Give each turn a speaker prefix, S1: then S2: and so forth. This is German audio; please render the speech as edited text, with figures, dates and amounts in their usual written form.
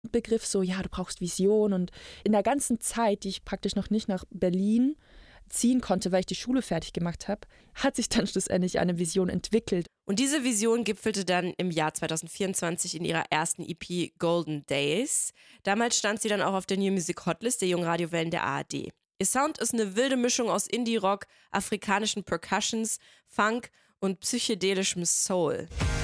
S1: Begriff so, ja, du brauchst Vision. Und in der ganzen Zeit, die ich praktisch noch nicht nach Berlin ziehen konnte, weil ich die Schule fertig gemacht habe, hat sich dann schlussendlich eine Vision entwickelt.
S2: Und diese Vision gipfelte dann im Jahr 2024 in ihrer ersten EP Golden Days. Damals stand sie dann auch auf der New Music Hotlist der jungen Radiowellen der ARD. Ihr Sound ist eine wilde Mischung aus Indie-Rock, afrikanischen Percussions, Funk und psychedelischem Soul.